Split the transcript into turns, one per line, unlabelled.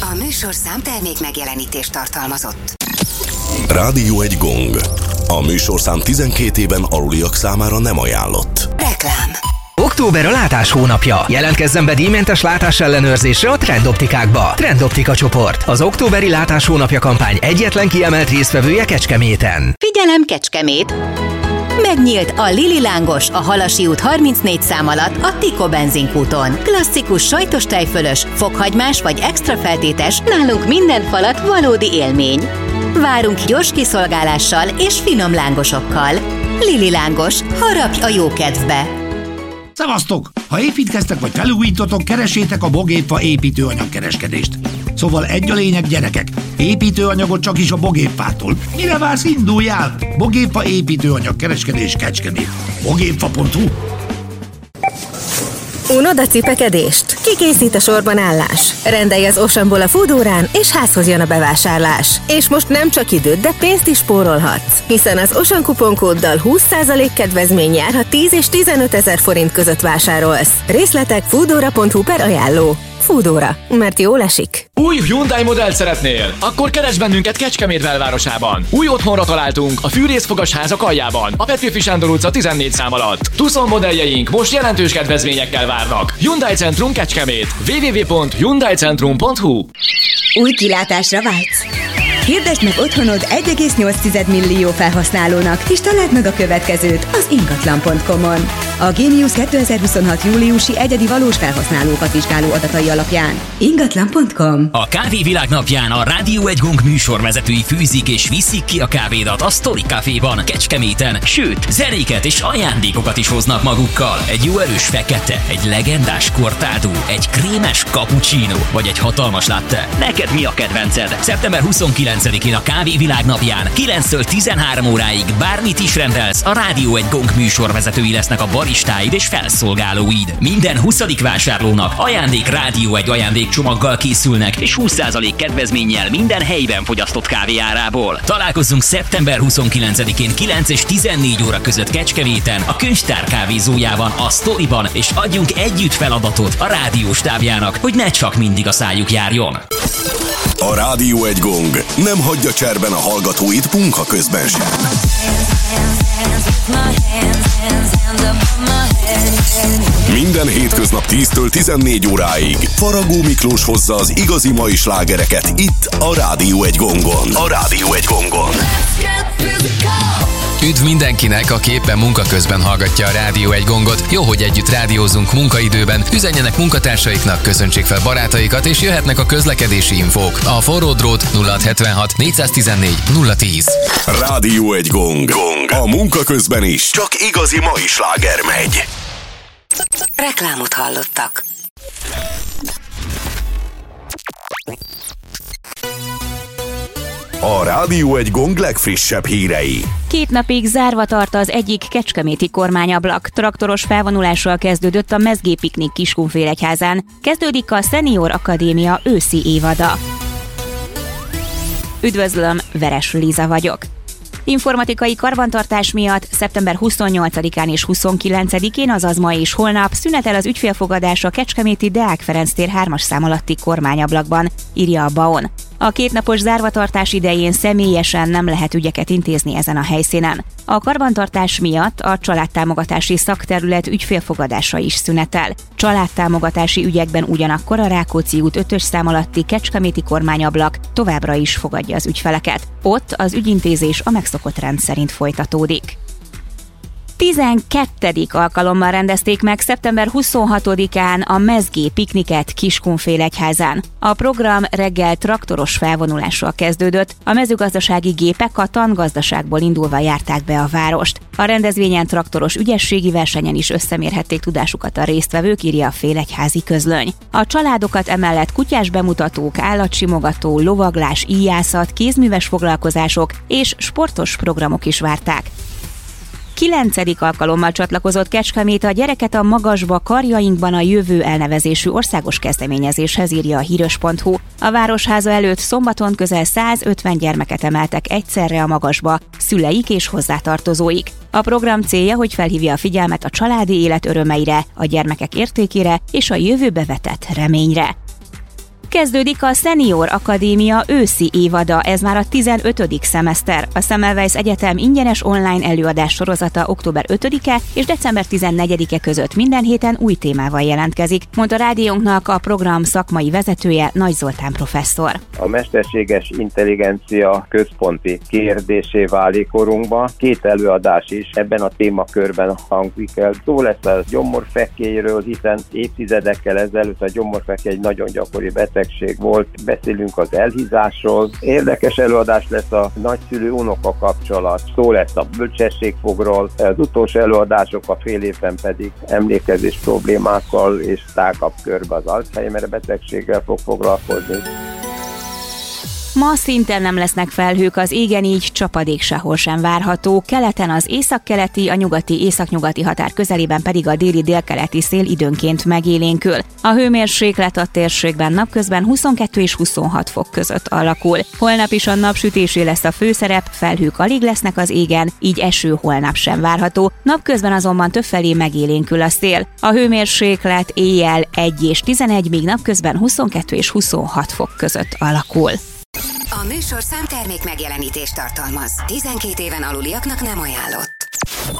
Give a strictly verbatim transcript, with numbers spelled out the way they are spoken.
A műsorszám termék megjelenítést tartalmazott.
Rádió egy gong. A műsorszám tizenkét éven aluliak számára nem ajánlott.
Reklám.
Október a látás hónapja. Jelentkezzen be díjmentes látásellenőrzésre a Trendoptikákba. Trendoptika csoport. Az októberi látás hónapja kampány egyetlen kiemelt résztvevője Kecskeméten.
Figyelem Kecskemét! Megnyílt a Lili Lángos a Halasi út harmincnégy szám alatt a Tiko benzinkúton. Klasszikus sajtos tejfölös, fokhagymás vagy extra feltétes, nálunk minden falat valódi élmény. Várunk gyors kiszolgálással és finom lángosokkal. Lili Lángos, harapj a jó kedvbe!
Szevasztok! Ha építkeztek vagy felújítotok, keresétek a Bogépfa építőanyagkereskedést. Szóval egy a lényeg, gyerekek, építőanyagot csak is a Bogépfától. Mire vársz, induljál? Bogépfa építőanyagkereskedés Kecskemét. bogépfa pont hu.
Unod a cipekedést? Kikészít a sorban állás? Rendelj az Oceanból a Foodórán, és házhoz jön a bevásárlás. És most nem csak időt, de pénzt is spórolhatsz. Hiszen az Ocean kuponkóddal húsz százalék kedvezmény jár, ha tíz és tizenöt ezer forint között vásárolsz. Részletek foodora pont hu per ajánló. Foodóra, mert jól esik.
Új Hyundai modellt szeretnél? Akkor keresd bennünket Kecskemét belvárosában. Új otthonra találtunk a Fűrészfogas házak aljában, a Petőfi Sándor utca tizennégy szám alatt. Tucson modelljeink most jelentős kedvezményekkel várnak. Hyundai Centrum Kecskemét. double-u double-u double-u pont hyundai centrum pont hu.
Új kilátásra vágysz? Hirdesd meg otthonod egy egész nyolc millió felhasználónak, és találd meg a következőt az ingatlan pont com-on. A Genius kétezer-huszonhat júliusi egyedi valós felhasználókat vizsgáló adatai alapján. ingatlan pont com.
A Kávé Világnapján a Rádió egy gong műsorvezetői fűzik és viszik ki a kávédat a Story Caféban, Kecskeméten, sőt, zenéket és ajándékokat is hoznak magukkal. Egy jó erős fekete, egy legendás cortado, egy krémes cappuccino, vagy egy hatalmas latte. Neked mi a kedvenced? szeptember huszonkilencedikén a Kávé Világnapján kilenctől tizenhárom óráig bármit is rendelsz, a Rádió egy gong műsorvezetői lesznek a baristáid és felszolgálóid. Minden huszadik vásárlónak ajándék Rádió egy ajándékcsomaggal készülnek, és húsz százalék kedvezménnyel minden helyben fogyasztott kávé árából. Találkozzunk szeptember huszonkilencedikén kilenc és tizennégy óra között Kecskeméten, a Könyvtár kávézójában, a Storyban, és adjunk együtt feladatot a rádióstábjának, hogy ne csak mindig a szájuk járjon.
A Rádió egy gong nem hagyja cserben a hallgatóit munka közben sem. Minden hétköznap tíztől tizennégy óráig Faragó Miklós hozza az igazi mai slágereket itt a Rádió egy gongon. A Rádió egy gongon.
Üdv mindenkinek, aki éppen munka közben hallgatja a Rádió egy gongot. Jó, hogy együtt rádiózunk munkaidőben. Üzenjenek munkatársaiknak, köszöntsék fel barátaikat, és jöhetnek a közlekedési infók. A forró drót nulla hetvenhat négyszáztizennégy nulla tíz.
Rádió egy gong. gong. A munka közben is csak igazi mai sláger megy.
Reklámot hallottak.
A Rádió egy gong legfrissebb hírei.
Két napig zárva tart az egyik kecskeméti kormányablak. Traktoros felvonulással kezdődött a mezgépiknik Kiskunfélegyházán. Kezdődik a Senior Akadémia őszi évada. Üdvözlöm, Veres Liza vagyok. Informatikai karbantartás miatt szeptember huszonnyolcadikán és huszonkilencedikén, azaz ma és holnap szünetel az ügyfélfogadás a kecskeméti Deák Ferenc tér hármas szám alatti kormányablakban, írja a BAON. A kétnapos zárvatartás idején személyesen nem lehet ügyeket intézni ezen a helyszínen. A karbantartás miatt a családtámogatási szakterület ügyfélfogadása is szünetel. Családtámogatási ügyekben ugyanakkor a Rákóczi út ötös szám alatti kecskeméti kormányablak továbbra is fogadja az ügyfeleket. Ott az ügyintézés a megszokott rend szerint folytatódik. tizenkettedik alkalommal rendezték meg szeptember huszonhatodikán a mezgé pikniket Kiskunfélegyházán. A program reggel traktoros felvonulással kezdődött, a mezőgazdasági gépek a tangazdaságból indulva járták be a várost. A rendezvényen traktoros ügyességi versenyen is összemérhették tudásukat a résztvevők, írja a Félegyházi Közlöny. A családokat emellett kutyás bemutatók, állatsimogató, lovaglás, íjászat, kézműves foglalkozások és sportos programok is várták. Kilencedik alkalommal csatlakozott Kecskemét a Gyereket a magasba, karjainkban a jövő elnevezésű országos kezdeményezéshez, írja a híres pont hu. A Városháza előtt szombaton közel százötven gyermeket emeltek egyszerre a magasba, szüleik és hozzátartozóik. A program célja, hogy felhívja a figyelmet a családi élet örömeire, a gyermekek értékére és a jövőbe vetett reményre. Kezdődik a Senior Akadémia őszi évada, ez már a tizenötödik szemeszter. A Semmelweis Egyetem ingyenes online előadás sorozata október ötödike és december tizennegyedike között minden héten új témával jelentkezik, mondta rádiónknak a program szakmai vezetője, Nagy Zoltán professzor.
A mesterséges intelligencia központi kérdésé válik korunkban. Két előadás is ebben a témakörben hangzik el. Szó lesz a gyomorfekélyről, hiszen évtizedekkel ezelőtt a gyomorfekély egy nagyon gyakori betegség volt. Beszélünk az elhízásról. Érdekes előadás lesz a nagyszülő-unoka kapcsolat. Szó lesz a bölcsességfogról. Az utolsó előadások a fél évben pedig emlékezés problémákkal és tágabb körbe az Alzheimer betegséggel fog foglalkozni.
Ma szintén nem lesznek felhők az égen, így csapadék sehol sem várható. Keleten az északkeleti, a nyugati északnyugati határ közelében pedig a déli délkeleti szél időnként megélénkül. A hőmérséklet a térségben napközben huszonkettő és huszonhat fok között alakul. Holnap is a napsütésé lesz a főszerep, felhők alig lesznek az égen, így eső holnap sem várható. Napközben azonban többfelé megélénkül a szél. A hőmérséklet éjjel egy és tizenegy, míg napközben huszonkettő és huszonhat fok között alakul.
A műsor számtermék megjelenítést tartalmaz. tizenkét éven aluliaknak nem ajánlott.